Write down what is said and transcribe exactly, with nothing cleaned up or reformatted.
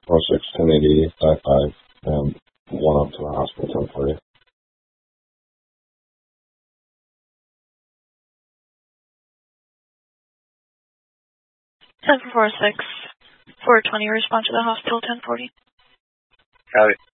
four six, ten eighty, five five, and one up to the hospital, ten forty. ten four six, four twenty, respond to the hospital, ten forty. Copy.